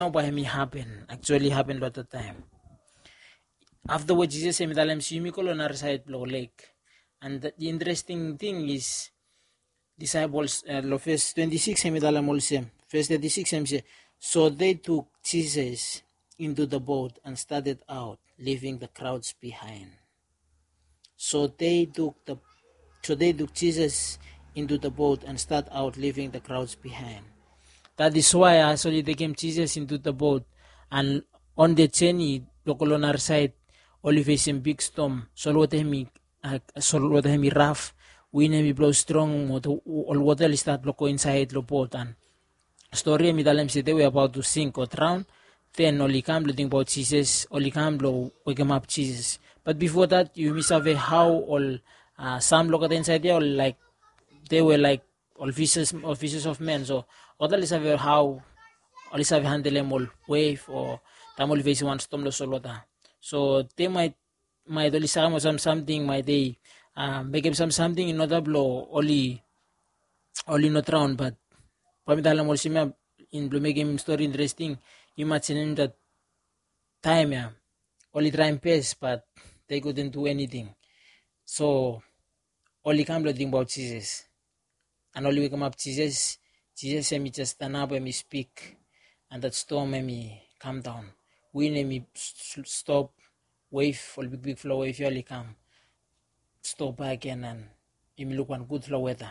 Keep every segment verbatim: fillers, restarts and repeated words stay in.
now by me happen actually happened a lot of time. Afterward, Jesus said, "Dalam simi ko na side blow lake." And the interesting thing is, disciples, uh, verse twenty-six, verse thirty-six, so they took Jesus into the boat and started out, leaving the crowds behind. So they took the, so they took Jesus into the boat and started out, leaving the crowds behind. That is why actually they came Jesus into the boat, and on the journey, the colonel side, only facing big storm. So what hemi, so what hemi rough, wind hemi blow strong, all water is start blow inside the boat. And story mi dalam si they were about to sink or drown. Then only come think about Jesus, only come blow wake him up Jesus. But before that, you miss have how all uh, some look at inside there, all like they were like officers, officers of men. So other is have how all is have handle them all wave or tamol face one storm lo solota. So they might might only some some something might they uh, make him some something in other blow only only not round, but pamitalam all simya in blue make him story interesting. You might in that time yeah only try and pace, but they couldn't do anything. So only come to think about Jesus. And only we come up Jesus, Jesus and me just stand up and me speak, and that storm and me calm down. Wind and me stop, wave, all big big flow wave, you only come, stop back again, and me look one good flow weather.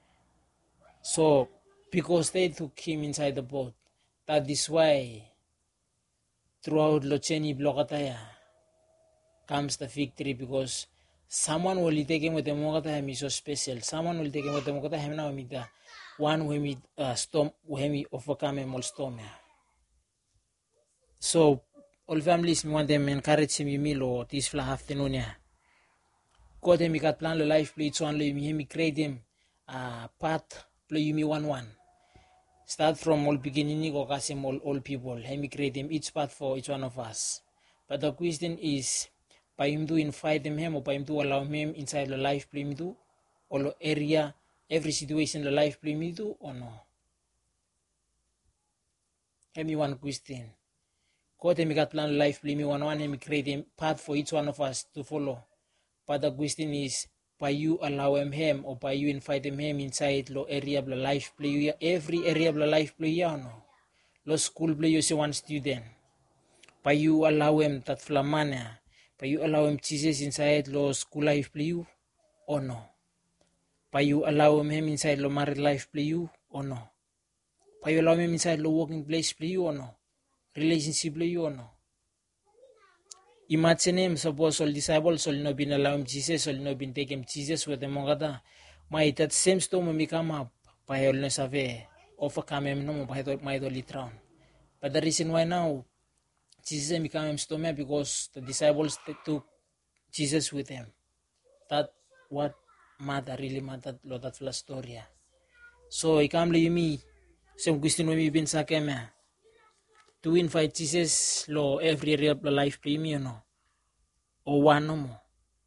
So because they took him inside the boat, that is why throughout Locheni Blokataya comes the victory, because someone will take him with the Mogata is so special. Someone will take him with the Mogata him now with the one who we uh, storm who we overcome him all storm. So all families me want them encourage him you meal or this fla afternoon yeah. God him got plan the life play so and him create him uh path play you me one one. Start from all beginning go him all all people. Him create him each path for each one of us. But the question is, by him to invite them him or by him to allow him inside the life play me do or area every situation the life play me do or no? Have me one question. God him got plan life play me one one him create a path for each one of us to follow. But the question is, by you allow him him or by you invite him him inside the area of the life play every area of the life play or no? Lo school play you see one student. By you allow him that flamana. By you allow him Jesus inside lo school life play you or no? By you allow him inside lo married life play you or no? By you allow him inside lo working place play you or no? Relationship play you or no? Imagine him suppose all disciples all no been allow him Jesus, all no been take him Jesus with the mongata. My that same storm may come up by all no save overcome him no by my dolly drown. But the reason why now Jesus became him storm because the disciples took Jesus with them. That what matter really mattered lot of la story. So I come to me some question when we been sakema to invite Jesus lo every area of the life premium no or one no more.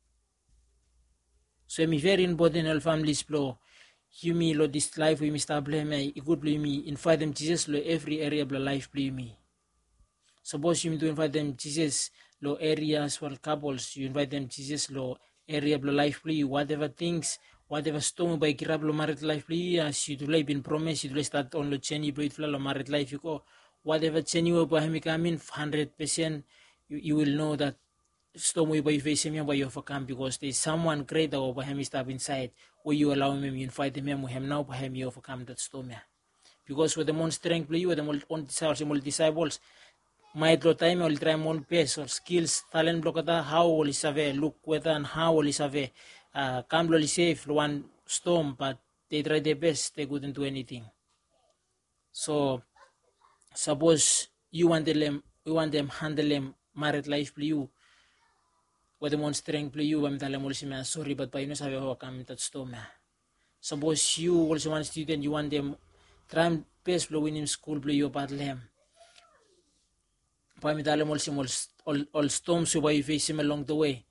So me very important all families blow you me lo this life we must me it could play me invite them Jesus lo every area of the life play me. Suppose you to invite them Jesus lo areas for couples, you invite them Jesus lo area of the life play whatever things whatever storm by kirab lo married life play as you to lay been promised you to start on lo cheni play lo married life you go whatever cheni you by him come in hundred percent you, you will know that storm we by face him by you overcome because there's someone greater over him step inside where you allow him you invite him him now by him you overcome that storm because with the more strength play you with the more on disciples disciples my time will try more pace or skills talent blockata how will is have look whether and how will is have uh come slowly safe one storm but they try their best they couldn't do anything. So suppose you want them you want them handle them married life play you with the more strength play you I'm telling you sorry but by no have overcome that storm. Suppose you also one student you want them try best blow in school play you battle him. Pamitalam also all, all storms you by face him along the way.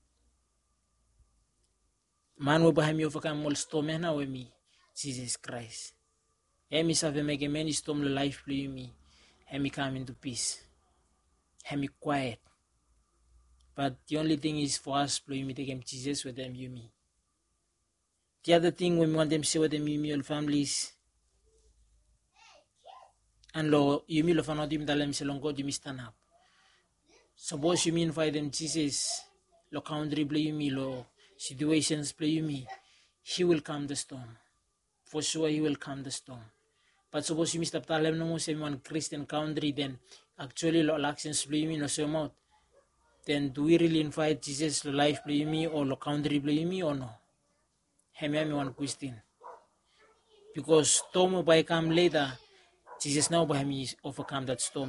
Man will buy me overcome all storm now with me, Jesus Christ. Emi save make many storm the life play me. Let me come into peace. Let me quiet. But the only thing is for us, play me take Jesus with them, you me. The other thing when we want them to say with them, you me, all families. And lo, you me, lo fanot you me, dalem se long God, you me stand up. Suppose you me invite them, Jesus, lo country play you me, lo situations play you me. He will calm the storm. For sure, he will calm the storm. But suppose you me stop talem no mo say one Christian country, then actually lo actions play you me, no so out. Then do we really invite Jesus to life play me or the country play me or no? Have me one question. Because storm by come later, Jesus now by me overcome that storm.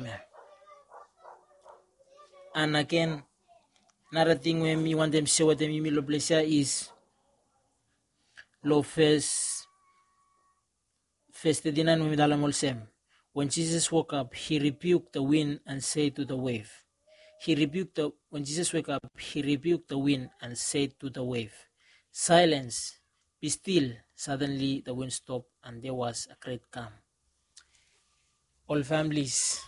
And again, another thing when me want them to say what them me lo bless is lo first first dinan when me dalam olsem. When Jesus woke up, he rebuked the wind and said to the wave. He rebuked the, when Jesus woke up, he rebuked the wind and said to the wave, silence, be still. Suddenly the wind stopped and there was a great calm. All families,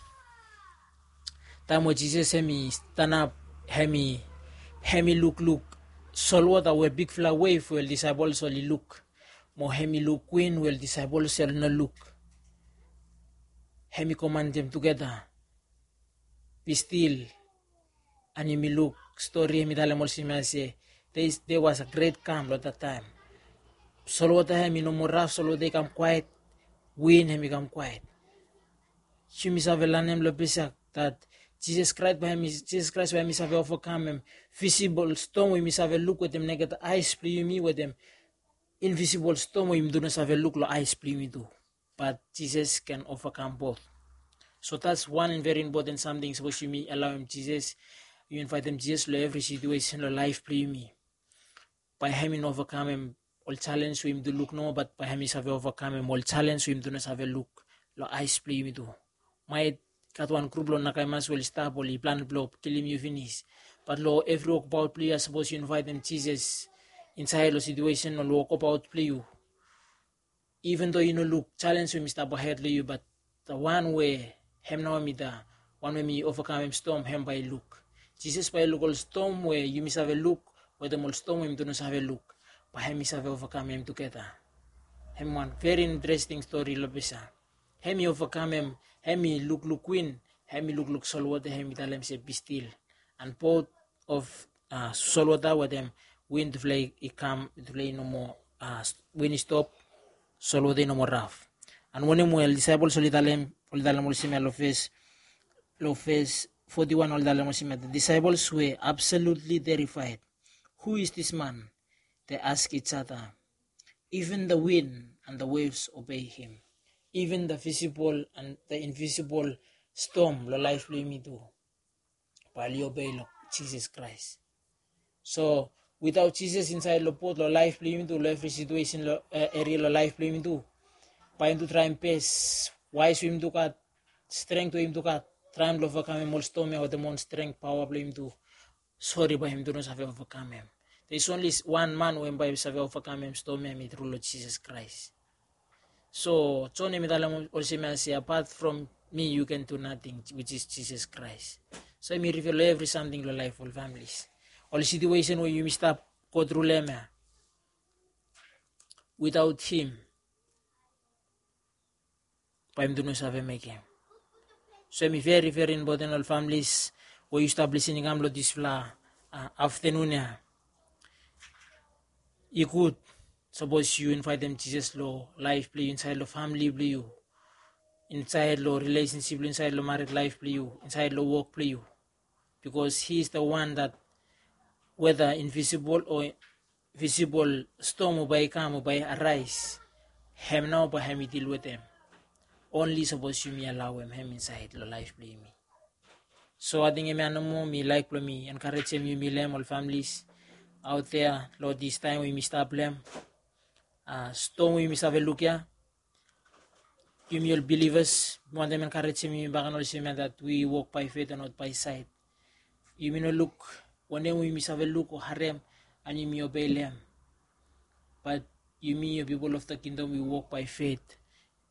time when Jesus had me stand up, had me, had me look, look, sol water where big flag wave will disciples only look. More had me look wind will disciples shall not look. Had me command them together, be still. And you may look, story me dalam olsi say, there was a great calm at that time. Solo water him no more rough, solo they come quiet, wind him become quiet. She mis have lanem lo besak that Jesus Christ by him, Jesus Christ by him have overcome him. Visible storm we mis have look with them negative eyes play me with them. Invisible storm we do not have a look lo eyes play me too. But Jesus can overcome both. So that's one very important something supposed to me allow him Jesus. You invite them Jesus to every situation of life play me. By him in overcome him, all challenge him to look no, but by him is have overcome him, all challenge him to not have a look. Lo eyes play me too. My cat one group lo nakaimas will stop or plan blow, kill him you finish. But lo every walk about player suppose you invite them Jesus inside the situation or walk about play you. Even though you know look, challenge him stop ahead you, but the one way him now me da one way me overcome him storm him by look. Jesus by look all storm where you miss have a look, where the all storm him do not have a look, but him miss have overcome him together. Him one very interesting story lobisa. Him me overcome him, him me look look win, him me look look sol water, him me tell him say be still. And both of uh sol water with them wind to fly it come to fly no more uh when he stop sol water no more rough. And when him well disciples only tell him only tell him only see me lo face lo face forty-one all the disciples were absolutely terrified. Who is this man? They asked each other. Even the wind and the waves obey him. Even the visible and the invisible storm, lo life play me too. While you obey lo, Jesus Christ. So without Jesus inside lo boat, lo life play me too, lo every situation lo uh, area lo life play me too. Pa him to try and pace, wise him to cut, strength to him to cut. Try and overcome him all storm or the more strength power play him to sorry by him do not have overcome him. There is only one man when by have overcome him storm him through Lord Jesus Christ. So Tony Midalam also may say apart from me you can do nothing, which is Jesus Christ. So I may reveal every something in life all families. All situation where you must up go through lema. Without him, by him do not have a make him. So I'm very, very important all families where you start listening to this fla uh, afternoon. Yeah. You could suppose you invite them Jesus law, life play inside the family play you, inside the relationship, inside the married life play you, inside the work play you. Because he is the one that whether invisible or visible storm or by come or by arise, him now by him deal with them. Only suppose you me allow him, him inside the life play me. So I think me me like me encourage him you me them all families out there. Lord, this time we must stop them. Uh, storm we must have a look ya. You me all believers want them encourage him you back and also that we walk by faith and not by sight. You may not look one day we must have a look or harem and you may obey them. But you me people of the kingdom we walk by faith.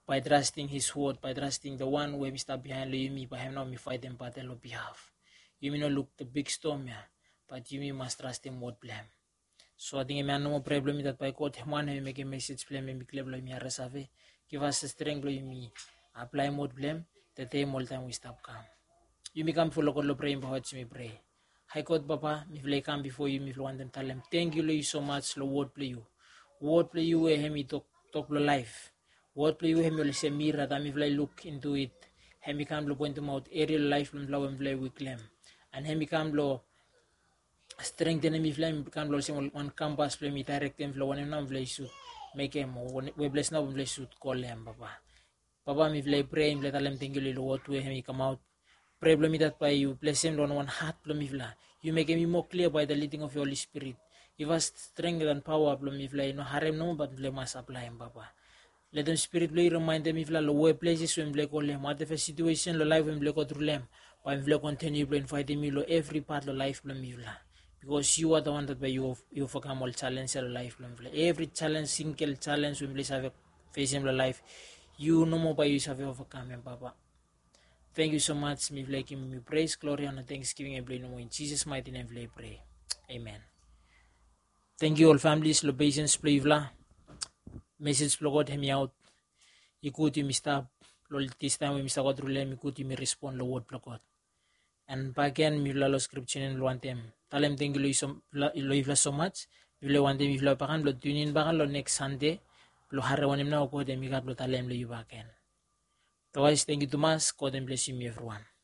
by trusting His word, by trusting the one who we start behind you, me, by Him now, me fight them battle on behalf. You may not look the big storm, yeah, but you must trust Him what blame. So I think I no more problem that by God, one we make a message blame me clear blame me reserve. Give us the strength blame me. Apply more blame, the time all time we stop calm. You may come for local praying about me pray. Hi God Papa, me play come before you, me want them tell them. Thank you, Lord, so much, Lord, word play you. Word play you, eh, me talk talk lo life. Word play you, eh, me say mirror, that me play look into it. He me come lo point to mouth, aerial life, me play play we claim. And he me come lo strengthen me flame become lo sim on campus play me direct them flow one nam play shoot make him we bless now play shoot call him papa papa me play pray me let them think you little what way he come out pray me that by you bless him on one heart me fla you make him more clear by the leading of your Holy Spirit give us strength and power me fla no harem no but play must apply him papa let them spirit play remind them if la low places when play call him whatever situation lo life when play go through them or play continue playing fighting me lo every part of life me fla because you are the one that way you you overcome all challenge in life. Every challenge, single challenge we place have face in life, you no more by you have overcome, Papa. Thank you so much. Me like him, me praise, glory, and thanksgiving and blame in Jesus' mighty name. We pray, Amen. Thank you all families, lo patience, play vla message lo God him out. Ikuti mi stop, lo this time we mister God rule, ikuti mi respond lo word lo God. And bagian mi lalo scripture in luan tem. Talem thank you lo so much. Bilo one dem lo pakan lo tunin bakan lo next Sunday. Lo harawanim na ko dem ikat lo talem lo bagian. Otherwise, thank you too much. God bless you everyone.